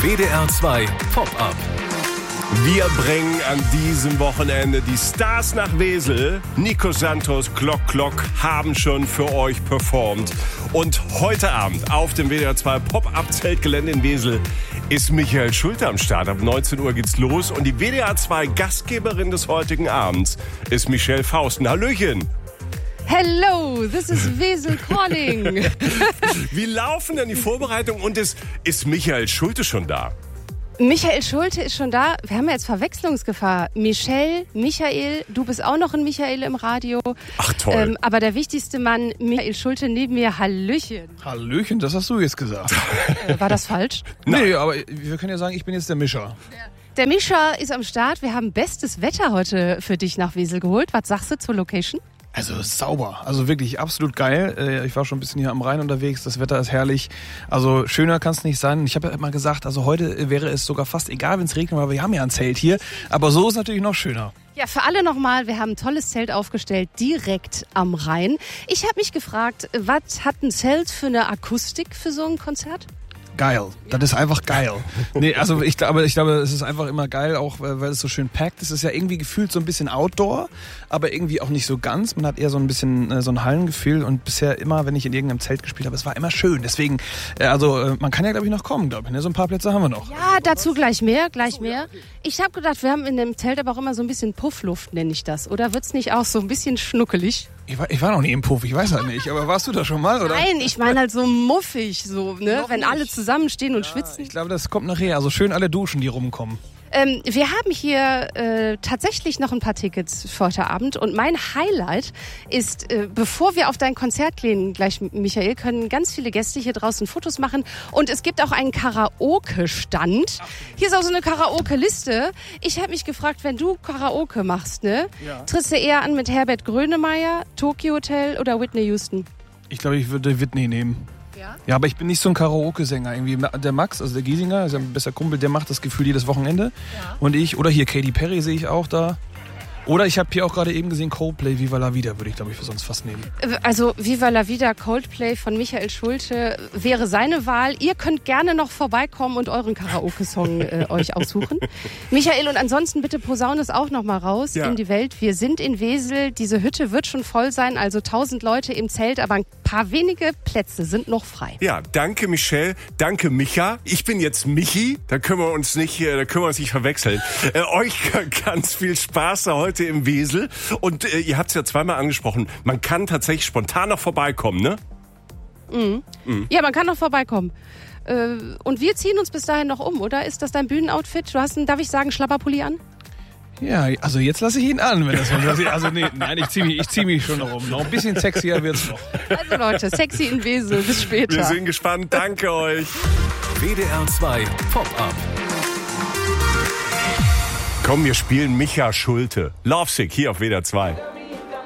WDR 2 Pop-Up. Wir bringen an diesem Wochenende die Stars nach Wesel. Nico Santos, Glock Glock haben schon für euch performt. Und heute Abend auf dem WDR 2 Pop-Up-Zeltgelände in Wesel ist Michael Schulte am Start. Ab 19 Uhr geht's los und die WDR 2 Gastgeberin des heutigen Abends ist Michelle Fausten. Hallöchen! Hello, this is Wesel calling. Wie laufen denn die Vorbereitungen und ist Michael Schulte schon da? Michael Schulte ist schon da. Wir haben ja jetzt Verwechslungsgefahr. Michael, du bist auch noch ein Michael im Radio. Ach toll. Aber der wichtigste Mann, Michael Schulte, neben mir, Hallöchen. Hallöchen, das hast du jetzt gesagt. War das falsch? Nee, aber wir können ja sagen, ich bin jetzt der Mischer. Der Mischer ist am Start. Wir haben bestes Wetter heute für dich nach Wesel geholt. Was sagst du zur Location? Also sauber, also wirklich absolut geil. Ich war schon ein bisschen hier am Rhein unterwegs, das Wetter ist herrlich. Also schöner kann es nicht sein. Ich habe ja immer gesagt, also heute wäre es sogar fast egal, wenn es regnet, weil wir haben ja ein Zelt hier. Aber so ist natürlich noch schöner. Ja, für alle nochmal, wir haben ein tolles Zelt aufgestellt, direkt am Rhein. Ich habe mich gefragt, was hat ein Zelt für eine Akustik für so ein Konzert? Geil, das ist einfach geil. Nee, also ich glaube, es ist einfach immer geil, auch weil es so schön packt. Es ist ja irgendwie gefühlt so ein bisschen Outdoor, aber irgendwie auch nicht so ganz. Man hat eher so ein bisschen so ein Hallengefühl und bisher immer, wenn ich in irgendeinem Zelt gespielt habe, es war immer schön. Deswegen, man kann ja glaube ich noch kommen, glaube ich. Ne? So ein paar Plätze haben wir noch. Ja, dazu gleich mehr. Ich habe gedacht, wir haben in dem Zelt aber auch immer so ein bisschen Puffluft, nenne ich das. Oder wird's nicht auch so ein bisschen schnuckelig? Ich war noch nie im Puff, ich weiß halt nicht. Aber warst du da schon mal, oder? Nein, ich meine halt so muffig, so, ne? Wenn alle zusammenstehen und schwitzen. Ich glaube, das kommt nachher. Also schön alle duschen, die rumkommen. Wir haben hier tatsächlich noch ein paar Tickets für heute Abend und mein Highlight ist, bevor wir auf dein Konzert gehen, gleich Michael, können ganz viele Gäste hier draußen Fotos machen und es gibt auch einen Karaoke-Stand. Hier ist auch so eine Karaoke-Liste. Ich habe mich gefragt, wenn du Karaoke machst, ne? Ja. Trittst du eher an mit Herbert Grönemeyer, Tokyo Hotel oder Whitney Houston? Ich glaube, ich würde Whitney nehmen. Ja, aber ich bin nicht so ein Karaoke-Sänger. Irgendwie der Max, also der Giesinger, ist ja ein besser Kumpel, der macht das Gefühl jedes Wochenende. Ja. Und oder hier Katy Perry sehe ich auch da. Oder ich habe hier auch gerade eben gesehen Coldplay, Viva la Vida, würde ich glaube ich für sonst fast nehmen. Also Viva la Vida, Coldplay von Michael Schulte wäre seine Wahl. Ihr könnt gerne noch vorbeikommen und euren Karaoke-Song euch aussuchen. Michael, und ansonsten bitte posaune es auch noch mal raus in die Welt. Wir sind in Wesel, diese Hütte wird schon voll sein, also 1000 Leute im Zelt, aber ein paar wenige Plätze sind noch frei. Ja, danke Michelle, danke Micha. Ich bin jetzt Michi, da können wir uns nicht verwechseln. Euch ganz viel Spaß da heute im Wesel. Und ihr habt es ja zweimal angesprochen, man kann tatsächlich spontan noch vorbeikommen, ne? Ja, man kann noch vorbeikommen. Und wir ziehen uns bis dahin noch um, oder? Ist das dein Bühnenoutfit? Du hast einen, darf ich sagen, Schlapperpulli an? Ja, also jetzt lasse ich ihn an, wenn das so. Also nein, ich zieh mich schon noch um. Noch ein bisschen sexier wird's noch. Also Leute, sexy in Wesel, bis später. Wir sind gespannt, danke euch. WDR 2 Pop-Up. Komm, wir spielen Micha Schulte. Lovesick hier auf WDR 2.